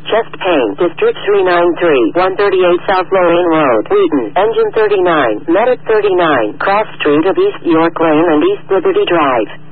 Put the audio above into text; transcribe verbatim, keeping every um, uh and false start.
chest pain, District three ninety-three, one thirty-eight South Lorraine Road, Wheaton, Engine thirty-nine, Medic thirty-nine, Cross Street of East York Lane and East Liberty Drive.